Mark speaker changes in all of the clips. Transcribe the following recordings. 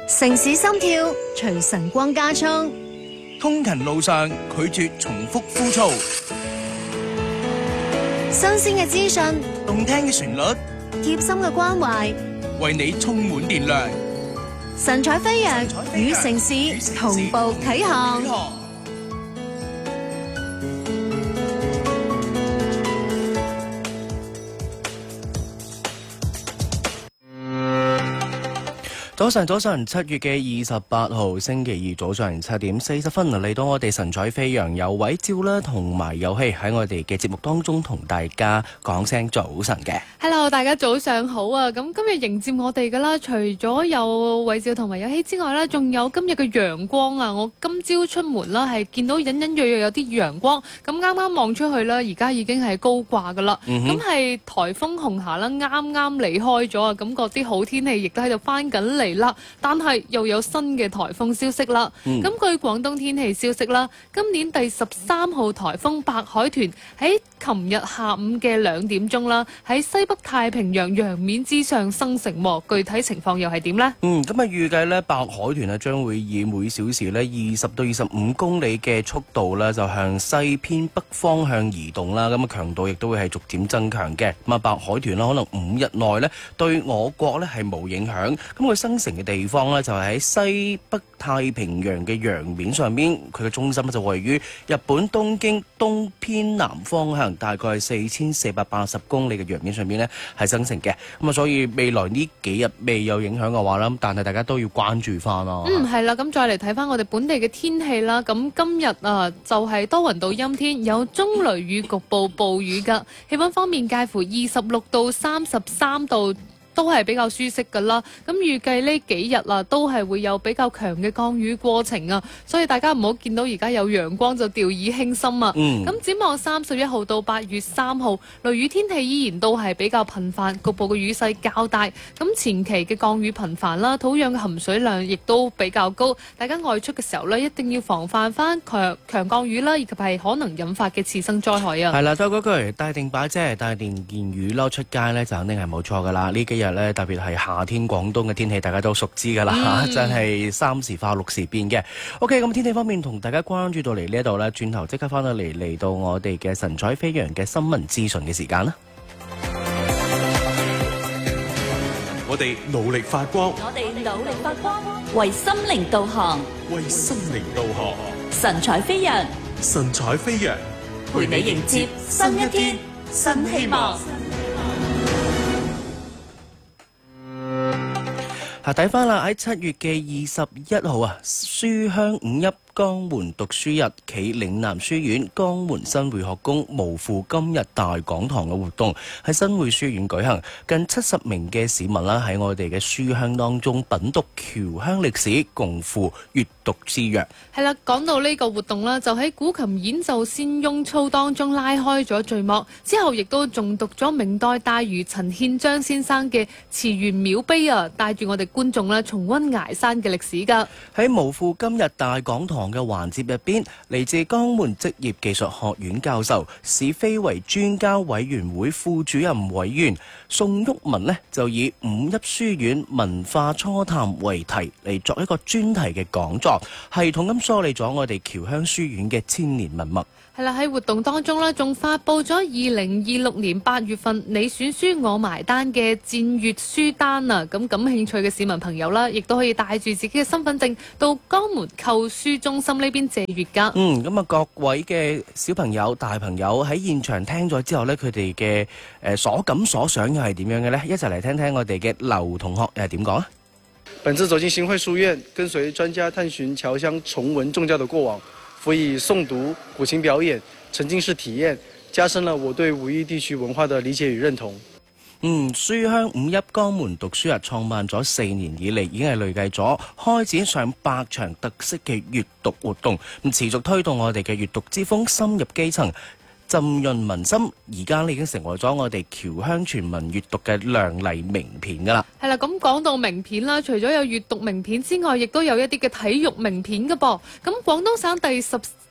Speaker 1: 城市心跳隨晨光加速，
Speaker 2: 通勤路上拒絕重複枯燥，
Speaker 1: 新鮮嘅資訊，
Speaker 2: 動聽嘅旋律，
Speaker 1: 貼心嘅關懷，
Speaker 2: 為你充滿電量。
Speaker 1: 神采飛揚，與城市同步啟航。
Speaker 3: 早晨，7月嘅28號星期二早上7點40分嚟到我哋神采飛揚，有偉照啦，同埋有希喺我哋嘅節目當中同大家講聲早晨嘅。
Speaker 4: Hello， 大家早上好啊！咁今日迎接我哋噶啦，除咗有偉照同埋有希之外咧，仲有今日嘅陽光啊！我今朝出門啦，係見到隱隱約約有啲陽光，咁啱啱望出去啦，而家已經係高掛噶啦。咁係颱風紅霞啦，啱啱離開咗啊，感覺啲好天氣亦都喺度翻緊嚟啦，但係又有新嘅颱風消息啦。咁據廣東天氣消息啦，今年第13號颱風白海豚喺琴日下午嘅2點鐘啦，喺西北太平洋洋面之上生成喎。具體情況又係點呢？
Speaker 3: 咁預計咧白海豚啊將會以每小時咧20到25公里嘅速度咧就向西偏北方向移動啦。咁強度亦都會係逐漸增強嘅。咁白海豚啦可能5日內咧對我國咧係冇影響。咁佢生成嘅地方咧就係喺西北太平洋嘅洋面上邊，佢嘅中心就位於日本東京東偏南方向，大概係4480公里嘅洋面上邊咧係生成嘅。咁所以未來呢幾日未有影響嘅話啦，但係大家都要關注翻咯。
Speaker 4: 係啦，咁再嚟睇翻我哋本地嘅天氣啦。咁今日就係多雲到陰天，有中雷雨，局部暴雨噶。氣溫方面介乎26到33度。都係比較舒適㗎啦，咁預計呢幾日都係會有比較強嘅降雨過程啊，所以大家唔好見到而家有陽光就掉以輕心啊。咁展望31號到8月3號，雷雨天氣依然都係比較頻繁，局部嘅雨勢較大。咁前期嘅降雨頻繁啦，土壤嘅含水量亦都比較高，大家外出嘅時候呢，一定要防範翻強降雨啦，以及係可能引發嘅次生災害啊。
Speaker 3: 係啦，都嗰句帶定把遮，帶定件雨褸出街呢，就肯定係冇錯㗎啦。呢幾日咧，特別係夏天廣東嘅天氣，大家都熟知㗎啦，真係3時化6時變嘅。OK， 咁天氣方面同大家關注到嚟呢一度咧，轉頭即刻翻到嚟到我哋嘅神采飛揚嘅新聞資訊嘅時間啦。
Speaker 5: 我哋努力發光，
Speaker 6: 為心靈導航，
Speaker 5: 為心靈導航，
Speaker 6: 神采飛揚，
Speaker 5: 神采飛揚，
Speaker 6: 陪你迎接新一天，新希望。
Speaker 3: 睇翻啦，喺7月嘅21號啊，書香五邑江門讀書日暨嶺南書院江門新會學宮無負今日大講堂嘅活動喺新會書院舉行，近70名嘅市民啦喺我哋嘅書香當中品讀僑鄉歷史，共赴閱讀之約。
Speaker 4: 係啦，講到呢個活動啦，就喺古琴演奏先翁操當中拉開咗序幕，之後亦都仲讀咗明代大儒陳憲章先生嘅池園廟碑啊，帶住我哋觀眾啦重溫崖山嘅歷史㗎。喺
Speaker 3: 無負今日大講堂嘅環節入邊，嚟自江門職業技術學院教授、市非遺專家委員會副主任委員宋旭文呢，就以五邑書院文化初探為題嚟作一個專題嘅講座，系統咁梳理咗我哋僑鄉書院嘅千年文物。
Speaker 4: 係啦，喺活動當中呢，仲發佈咗2026年8月份你選書我埋單嘅戰閱書單啊！咁感興趣嘅市民朋友啦，亦都可以帶住自己嘅身份證到江門購書中心呢邊借閱㗎。
Speaker 3: 咁各位嘅小朋友、大朋友喺現場聽咗之後呢，佢哋嘅所感所想又係點樣嘅呢？一齊嚟聽聽我哋嘅劉同學又係點講啊！
Speaker 7: 本次走進新會書院，跟隨專家探尋僑鄉重文重教的過往，輔以誦讀、古琴表演、沉浸式體驗，加深了我對五邑地區文化的理解與認同。
Speaker 3: 書香五邑江門讀書日創辦咗4年以嚟，已經係累計咗開展上百場特色嘅閱讀活動，持續推動我哋嘅閱讀之風深入基層，浸潤民心。而家已經成為咗我哋僑鄉全民閱讀嘅亮麗名片㗎啦。
Speaker 4: 係啦，咁講到名片啦，除咗有閱讀名片之外，亦都有一啲嘅體育名片㗎噃。咁廣東省第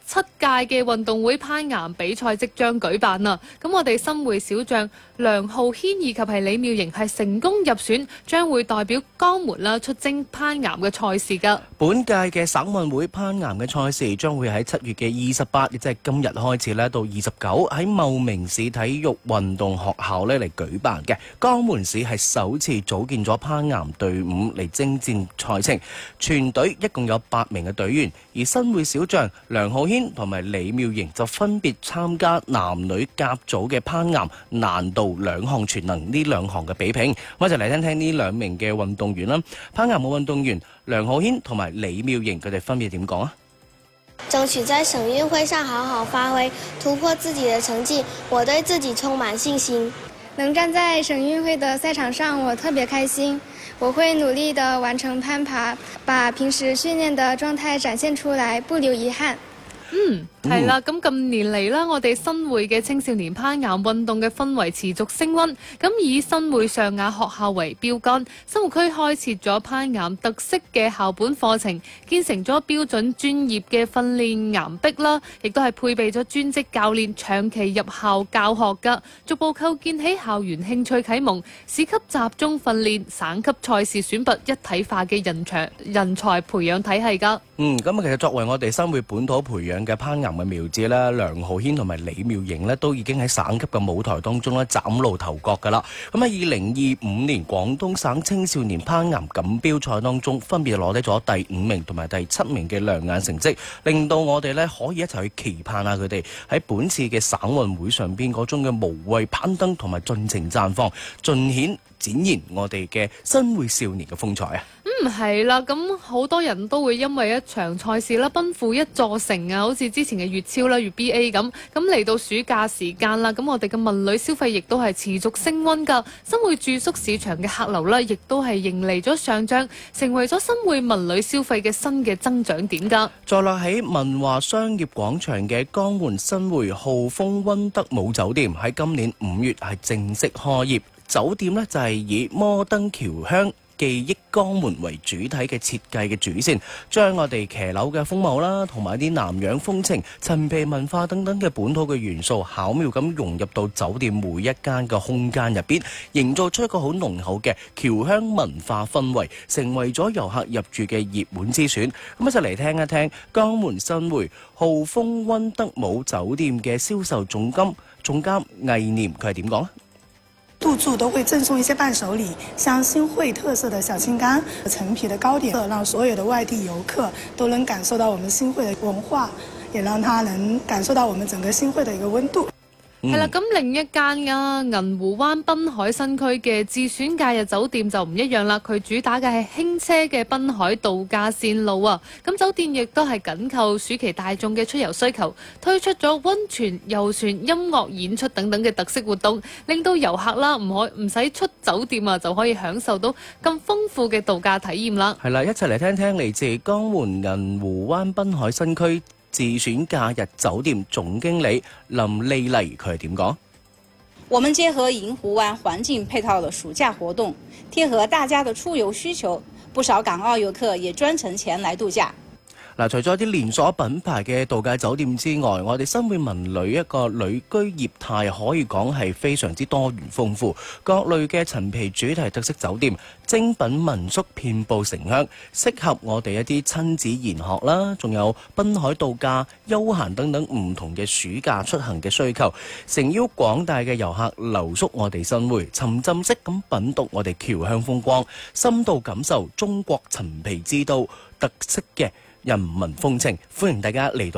Speaker 4: 7屆嘅運動會攀岩比賽即將舉辦啦。咁我哋新會小將梁浩軒以及係李妙瑩係成功入選，將會代表江門啦出征攀岩嘅賽事㗎。
Speaker 3: 本屆嘅省運會攀岩嘅賽事將會喺7月嘅28，亦即係今日開始咧，到29喺茂名市體育運動學校咧嚟舉辦嘅。江門市係首次組建咗攀岩隊伍嚟征戰賽程，全隊一共有8名嘅隊員，而新會小將梁浩軒同埋李妙瑩就分別參加男女甲組嘅攀岩難度2項全能呢2項嘅比拼。我就嚟聽聽呢2名嘅運動員啦。攀岩舞運動員梁浩軒同埋李妙瑩佢哋分別點講啊？
Speaker 8: 爭取在省運會上好好發揮，突破自己的成績，我對自己充滿信心。
Speaker 9: 能站在省運會的賽場上，我特別開心。我會努力地完成攀爬，把平時訓練的狀態展現出來，不留遺憾。
Speaker 4: 係啦，咁近年嚟啦，我哋新會嘅青少年攀岩運動嘅氛圍持續升溫。咁以新會上雅學校為標杆，生活區開設咗攀岩特色嘅校本課程，建成咗標準專業嘅訓練岩壁啦，亦都係配備咗專職教練長期入校教學㗎，逐步構建起校園興趣啟蒙、市級集中訓練、省級賽事選拔一體化嘅人才培養體系㗎。
Speaker 3: 咁其實作為我哋新會本土培養嘅攀岩嘅苗子咧，梁浩軒同埋李妙瑩咧都已經喺省級嘅舞台當中咧嶄露頭角㗎啦。咁喺2025年廣東省青少年攀岩錦標賽當中，分別攞低咗第5名同埋第7名嘅亮眼成績，令到我哋咧可以一齊去期盼下佢哋喺本次嘅省運會上邊嗰種嘅無畏攀登同埋盡情綻放，盡展現我哋嘅新會少年嘅風采啊！
Speaker 4: 係啦，咁好多人都會因為一場賽事啦，奔赴一座城啊，好似之前嘅粵超啦、粵 BA 咁。咁嚟到暑假時間啦，咁我哋嘅文旅消費亦都係持續升溫㗎。新會住宿市場嘅客流啦，亦都係迎嚟咗上漲，成為咗新會文旅消費嘅新嘅增長點㗎。
Speaker 3: 坐落喺文華商業廣場嘅江門新會浩峰溫德姆酒店喺今年5月係正式開業。酒店呢就係以摩登僑鄉記憶江門為主體嘅設計嘅主線，將我哋騎樓嘅風貌啦，同埋啲南洋風情、陳皮文化等等嘅本土嘅元素，巧妙咁融入到酒店每一間嘅空間入邊，營造出一個好濃厚嘅僑鄉文化氛圍，成為咗遊客入住嘅熱門之選。咁一齊嚟聽一聽江門新會浩峰溫德姆酒店嘅銷售總監魏念佢係點講？
Speaker 10: 入住都會贈送一些伴手禮，像新會特色的小青柑、陳皮的糕點，讓所有的外地遊客都能感受到我們新會的文化，也讓他能感受到我們整個新會的一個溫度。
Speaker 4: 係啦，咁另一間銀湖灣濱海新區嘅自選假日酒店就唔一樣啦，佢主打嘅係輕奢嘅濱海度假線路啊。咁酒店亦都係緊扣暑期大眾嘅出遊需求，推出咗溫泉、遊船、音樂演出等等嘅特色活動，令到遊客啦唔使出酒店啊就可以享受到咁豐富嘅度假體驗啦。
Speaker 3: 係啦，一齊嚟聽聽嚟自江門銀湖灣濱海新區自選假日酒店總經理林麗麗佢係點講？
Speaker 11: 我們結合銀湖灣環境配套的暑假活動，貼合大家的出遊需求，不少港澳遊客也專程前來度假。
Speaker 3: 嗱，除咗一啲連鎖品牌嘅度假酒店之外，我哋新會文旅一個旅居業態可以講係非常之多元豐富，各類嘅陳皮主題特色酒店、精品民宿遍佈城鄉，適合我哋一啲親子研學啦，仲有濱海度假、休閒等等唔同嘅暑假出行嘅需求，誠邀廣大嘅遊客留宿我哋新會，沉浸式咁品讀我哋僑鄉風光，深度感受中國陳皮之都特色嘅人民風情，歡迎大家嚟到。